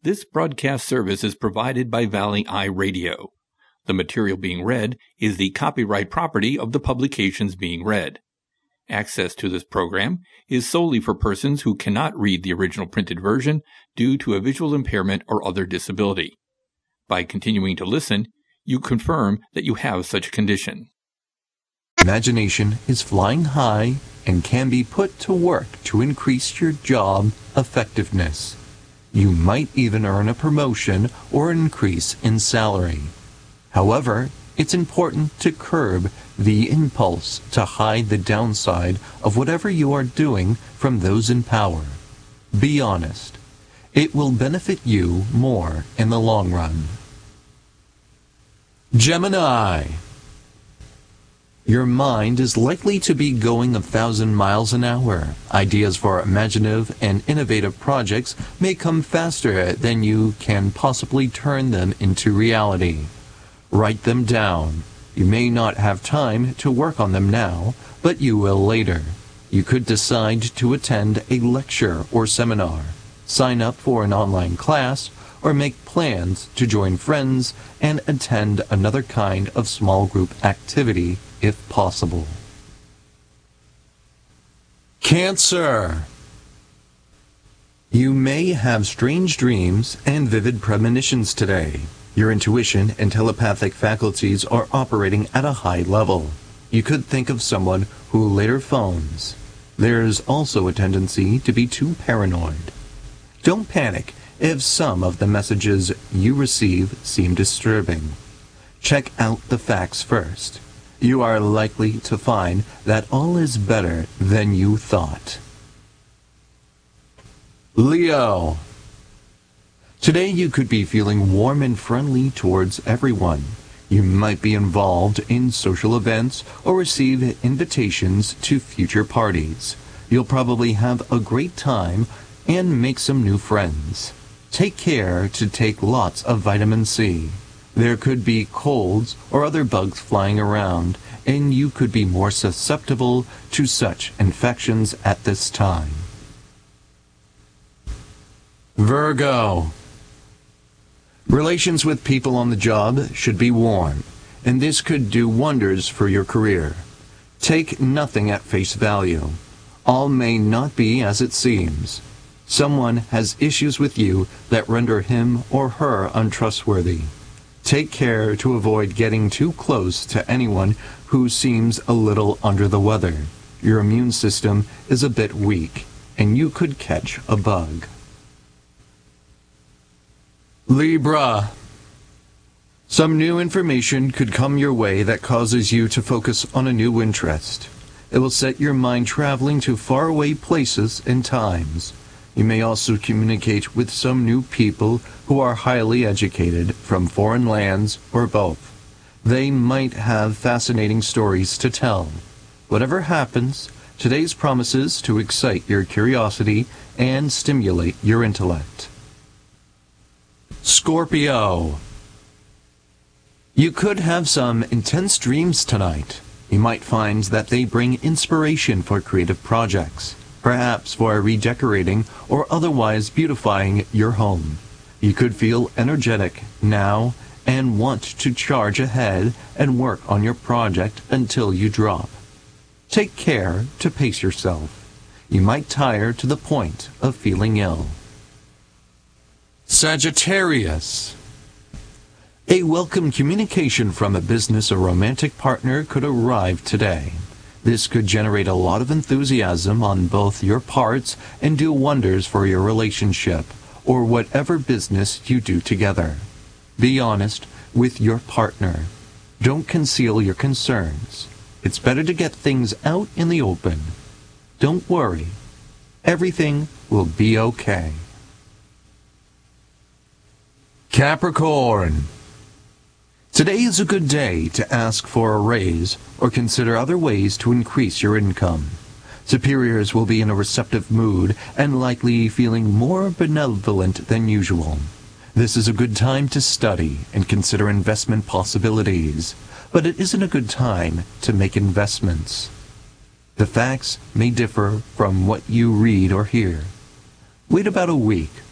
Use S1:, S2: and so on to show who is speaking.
S1: This broadcast service is provided by Valley Eye Radio. The material being read is the copyright property of the publications being read. Access to this program is solely for persons who cannot read the original printed version due to a visual impairment or other disability. By continuing to listen, you confirm that you have such a condition.
S2: Imagination is flying high and can be put to work to increase your job effectiveness. You might even earn a promotion or an increase in salary. However, it's important to curb the impulse to hide the downside of whatever you are doing from those in power. Be honest. It will benefit you more in the long run. Gemini. Your mind is likely to be going 1,000 miles an hour. Ideas for imaginative and innovative projects may come faster than you can possibly turn them into reality. Write them down. You may not have time to work on them now, but you will later. You could decide to attend a lecture or seminar, sign up for an online class, or make plans to join friends and attend another kind of small group activity if possible. Cancer. You may have strange dreams and vivid premonitions today. Your intuition and telepathic faculties are operating at a high level. You could think of someone who later phones. There's also a tendency to be too paranoid. Don't panic if some of the messages you receive seem disturbing. Check out the facts first. You are likely to find that all is better than you thought. Leo. Today you could be feeling warm and friendly towards everyone. You might be involved in social events or receive invitations to future parties. You'll probably have a great time and make some new friends. Take care to take lots of vitamin C. There could be colds or other bugs flying around, and you could be more susceptible to such infections at this time. Virgo. Relations with people on the job should be warm, and this could do wonders for your career. Take nothing at face value. All may not be as it seems. Someone has issues with you that render him or her untrustworthy. Take care to avoid getting too close to anyone who seems a little under the weather. Your immune system is a bit weak, and you could catch a bug. Libra. Some new information could come your way that causes you to focus on a new interest. It will set your mind traveling to faraway places and times. You may also communicate with some new people who are highly educated from foreign lands or both. They might have fascinating stories to tell. Whatever happens, today's promises to excite your curiosity and stimulate your intellect. Scorpio. You could have some intense dreams tonight. You might find that they bring inspiration for creative projects, perhaps for redecorating or otherwise beautifying your home. You could feel energetic now and want to charge ahead and work on your project until you drop. Take care to pace yourself. You might tire to the point of feeling ill. Sagittarius. A welcome communication from a business or romantic partner could arrive today. This could generate a lot of enthusiasm on both your parts and do wonders for your relationship or whatever business you do together. Be honest with your partner. Don't conceal your concerns. It's better to get things out in the open. Don't worry. Everything will be okay. Capricorn. Today is a good day to ask for a raise or consider other ways to increase your income. Superiors will be in a receptive mood and likely feeling more benevolent than usual. This is a good time to study and consider investment possibilities, but it isn't a good time to make investments. The facts may differ from what you read or hear. Wait about a week